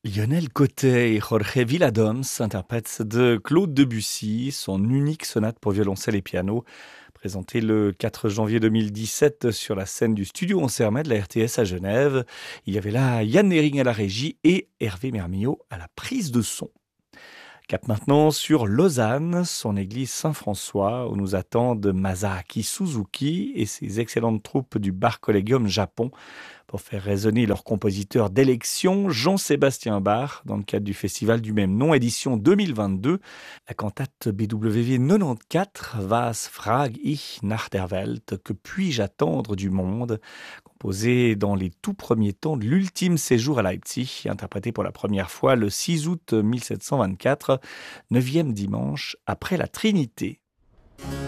Lionel Cottet et Jorge Villadoms interprètent de Claude Debussy son unique sonate pour violoncelle et piano, présentée le 4 janvier 2017 sur la scène du studio Ansermet de la RTS à Genève. Il y avait là Yann Nering à la régie et Hervé Mermillot à la prise de son. Cap maintenant sur Lausanne, son église Saint-François, où nous attendent Masaaki Suzuki et ses excellentes troupes du Bar Collegium Japon pour faire résonner leur compositeur d'élection, Jean-Sébastien Bach, dans le cadre du festival du même nom, édition 2022. La cantate BWV 94, Was frag ich nach der Welt, que puis-je attendre du monde, composée dans les tout premiers temps de l'ultime séjour à Leipzig, interprété pour la première fois le 6 août 1724, 9e dimanche après la Trinité.